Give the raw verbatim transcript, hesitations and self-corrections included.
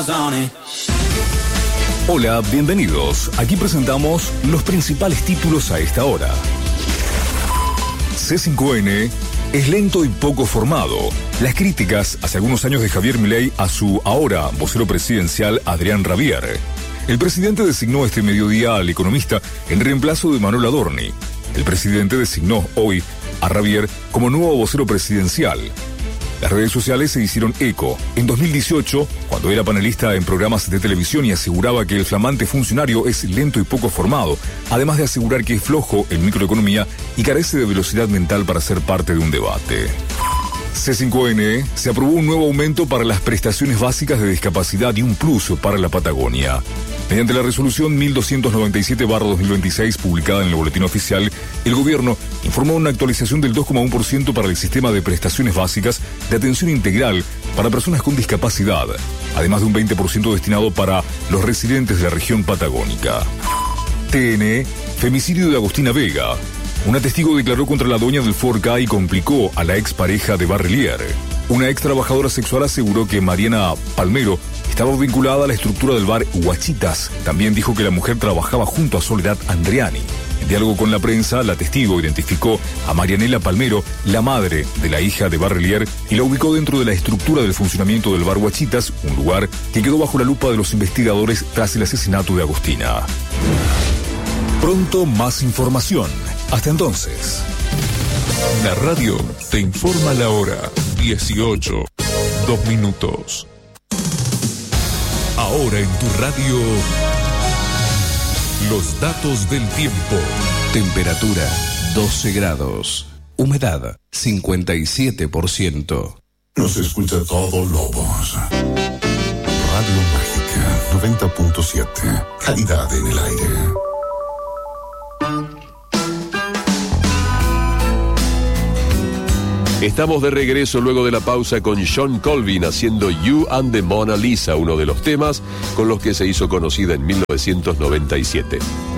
Hola, bienvenidos. Aquí presentamos los principales títulos a esta hora. C cinco N es lento y poco formado. Las críticas hace algunos años de Javier Milei a su ahora vocero presidencial Adrián Rabier. El presidente designó este mediodía al economista en reemplazo de Manuel Adorni. El presidente designó hoy a Rabier como nuevo vocero presidencial. Las redes sociales se hicieron eco. En dos mil dieciocho, cuando era panelista en programas de televisión y aseguraba que el flamante funcionario es lento y poco formado, además de asegurar que es flojo en microeconomía y carece de velocidad mental para ser parte de un debate. C cinco N se aprobó un nuevo aumento para las prestaciones básicas de discapacidad y un plus para la Patagonia. Mediante la resolución mil doscientos noventa y siete barra dos mil veintiséis, publicada en el Boletín Oficial, el gobierno informó una actualización del dos coma uno por ciento para el sistema de prestaciones básicas de atención integral para personas con discapacidad, además de un veinte por ciento destinado para los residentes de la región patagónica. T N, femicidio de Agustina Vega. Una testigo declaró contra la dueña del Forca y complicó a la expareja de Barrelier. Una ex trabajadora sexual aseguró que Mariana Palmero estaba vinculada a la estructura del bar Huachitas. También dijo que la mujer trabajaba junto a Soledad Andreani. En diálogo con la prensa, la testigo identificó a Marianela Palmero, la madre de la hija de Barrelier, y la ubicó dentro de la estructura del funcionamiento del bar Huachitas, un lugar que quedó bajo la lupa de los investigadores tras el asesinato de Agustina. Pronto más información. Hasta entonces. La radio te informa la hora dieciocho, dos minutos. Ahora en tu radio, los datos del tiempo. Temperatura doce grados. Humedad cincuenta y siete por ciento. Nos escucha todo Lobos. Radio Mágica noventa punto siete. Calidad en el aire. Estamos de regreso luego de la pausa con John Colvin haciendo You and the Mona Lisa, uno de los temas con los que se hizo conocida en mil novecientos noventa y siete.